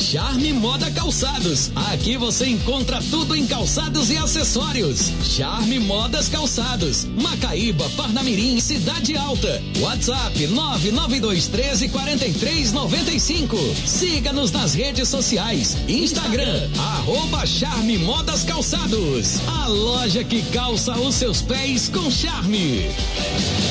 Charme Moda Calçados. Aqui você encontra tudo em calçados e acessórios. Charme Modas Calçados. Macaíba, Parnamirim, Cidade Alta. WhatsApp 992134395. Siga-nos nas redes sociais. Instagram, @Charme Modas Calçados. A loja que calça os seus pés com charme.